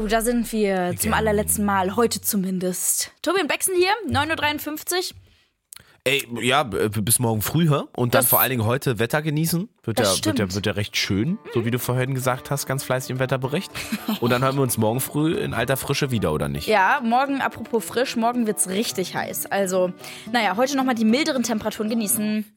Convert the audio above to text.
da sind wir zum allerletzten Mal, heute zumindest. Tobi und Bexen hier, 9:53 Uhr. Ey, ja, bis morgen früh, hä? Und dann vor allen Dingen heute Wetter genießen. Wird ja recht schön, so wie du vorhin gesagt hast, ganz fleißig im Wetterbericht. Und dann hören wir uns morgen früh in alter Frische wieder, oder nicht? Ja, morgen, apropos frisch, morgen wird's richtig heiß. Also, naja, heute nochmal die milderen Temperaturen genießen.